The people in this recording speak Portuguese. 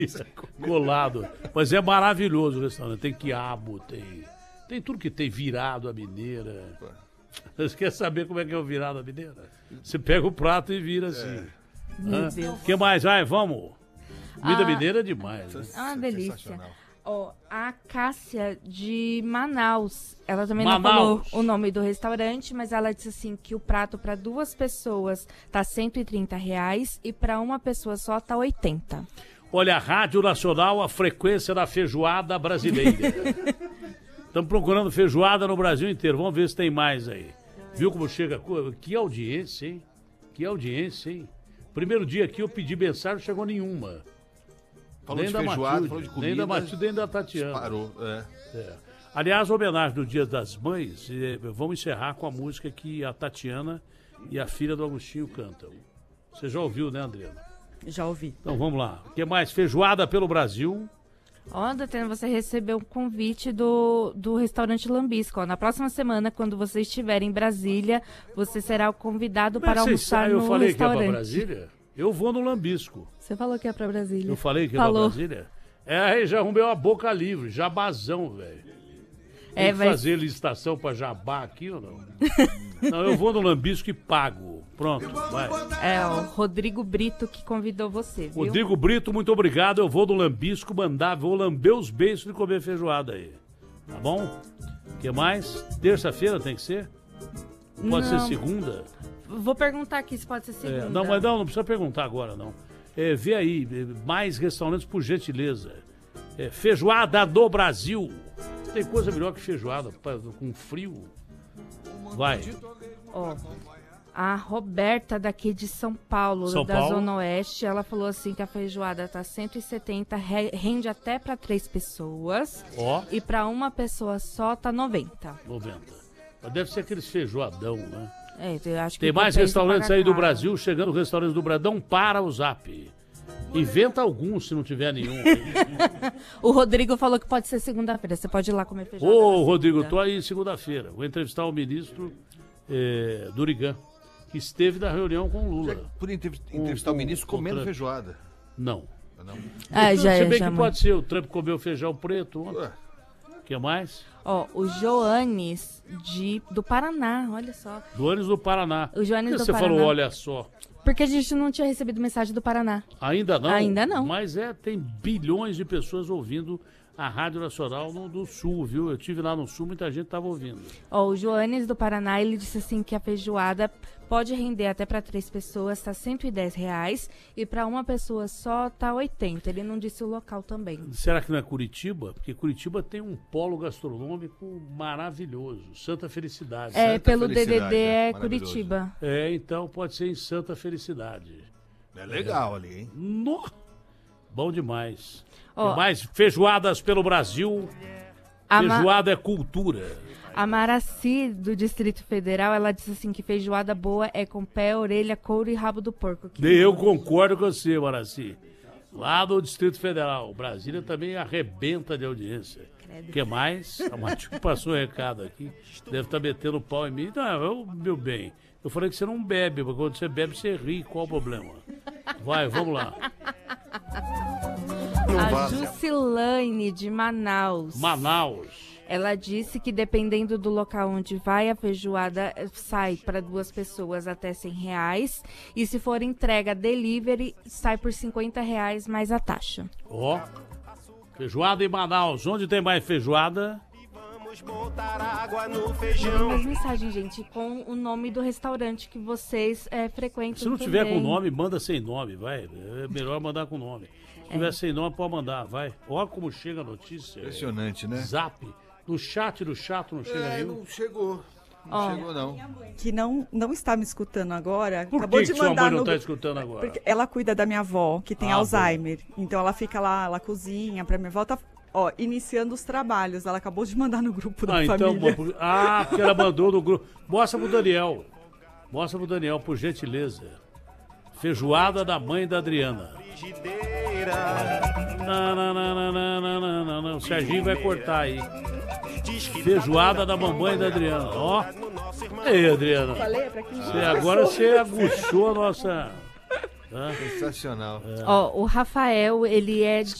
colado. Mas é maravilhoso o restaurante. Tem quiabo, tem tudo que tem, virado à mineira. Você quer saber como é que é o virado à mineira? Você pega o prato e vira assim. Meu Deus. O que mais? Vai, vamos. Comida mineira é demais. Né? É uma delícia. A Cássia de Manaus, ela também não falou o nome do restaurante, mas ela disse assim que o prato para 2 pessoas tá R$130 e para uma pessoa só tá 80. Olha, a Rádio Nacional, a frequência da feijoada brasileira. Estamos procurando feijoada no Brasil inteiro. Vamos ver se tem mais aí. Viu como chega a coisa? Que audiência, hein? Que audiência, hein? Primeiro dia aqui eu pedi mensagem, não chegou nenhuma. Falou nem de feijoada, Matilde, falou de comida. Nem da Matilde, nem da Tatiana. Parou, Aliás, a homenagem do Dia das Mães, vamos encerrar com a música que a Tatiana e a filha do Agostinho cantam. Você já ouviu, né, Adriana? Já ouvi. Então vamos lá. O que mais? Feijoada pelo Brasil. Ó, Datena, você recebeu um convite do restaurante Lambisco. Ó, na próxima semana, quando você estiver em Brasília, você será o convidado para almoçar no restaurante. Eu falei que ia para Brasília? Eu vou no Lambisco. Você falou que ia para Brasília. Eu falei que ia para Brasília? Aí já arrumei uma boca livre, jabazão, velho. Tem que fazer licitação para jabá aqui ou não? Não, eu vou no Lambisco e pago. Pronto, vai. É o Rodrigo Brito que convidou você, viu? Rodrigo Brito, muito obrigado. Eu vou no Lambisco vou lamber os beiços de comer feijoada aí. Tá bom? O que mais? Terça-feira tem que ser? Pode ser segunda? Vou perguntar aqui se pode ser segunda. Não precisa perguntar agora, não. Vê aí, mais restaurantes por gentileza. Feijoada do Brasil. Tem coisa melhor que feijoada, com frio. Vai. Ó, a Roberta daqui de São Paulo, Zona Oeste, ela falou assim que a feijoada tá 170, rende até para 3 pessoas. Ó. E para uma pessoa só tá 90. 90. Mas deve ser aqueles feijoadão, né? Eu acho que tem mais restaurantes aí do Brasil, chegando restaurantes do Brasil. Não para o Zap. Inventa algum se não tiver nenhum. O Rodrigo falou que pode ser segunda-feira. Você pode ir lá comer feijoada. Ô, Rodrigo, tô aí segunda-feira. Vou entrevistar o ministro Durigan, que esteve na reunião com o Lula. Por entrevistar o ministro comendo feijoada. Não. Se bem que pode ser, o Trump comeu feijão preto ontem. O que mais? Ó, o Joanes do Paraná, olha só. Joanes do Paraná. O Joanes do Paraná. Você falou, olha só. Porque a gente não tinha recebido mensagem do Paraná. Ainda não? Ainda não. Mas tem bilhões de pessoas ouvindo a Rádio Nacional do Sul, viu? Eu estive lá no Sul, muita gente estava ouvindo. Ó, o Joanes do Paraná, ele disse assim que a feijoada pode render até para 3 pessoas, tá R$110, e para uma pessoa só tá 80. Ele não disse o local também. Será que não é Curitiba? Porque Curitiba tem um polo gastronômico maravilhoso, Santa Felicidade. Pelo DDD é Curitiba. Então pode ser em Santa Felicidade. É legal ali, hein? Bom demais. Mais feijoadas pelo Brasil. Feijoada é cultura. A Maraci, do Distrito Federal, ela disse assim que feijoada boa é com pé, orelha, couro e rabo do porco. Eu concordo com você, Maraci. Lá do Distrito Federal. Brasília também arrebenta de audiência. O que mais? A Matilde passou um recado aqui. Deve estar metendo pau em mim. Não, meu bem. Eu falei que você não bebe, porque quando você bebe, você ri. Qual o problema? Vai, vamos lá. A Jusilane, de Manaus. Ela disse que dependendo do local onde vai, a feijoada sai para 2 pessoas até R$100. E se for entrega delivery, sai por R$50 mais a taxa. Feijoada em Manaus. Onde tem mais feijoada? Tem mais mensagem, gente, com o nome do restaurante que vocês frequentam. Se não tiver com nome, manda sem nome, vai. É melhor mandar com nome. Se tiver sem nome, pode mandar, vai. Olha como chega a notícia. Impressionante, né? Zap. No chat do chato não chega nenhum. Não chegou. Não chegou, não. Que não está me escutando agora. Por que sua mãe não está escutando agora? Porque ela cuida da minha avó, que tem Alzheimer. Então ela fica lá, ela cozinha pra minha avó. Tá, iniciando os trabalhos. Ela acabou de mandar no grupo da família. Porque ela mandou no grupo. Mostra pro Daniel. Por gentileza. Feijoada da mãe da Adriana. Não. O Serginho vai cortar aí. Feijoada da mamãe da Adriana. Ei, Adriana. Falei, é pra quem agora você aguçou a nossa... Sensacional. Ó, o Rafael, ele é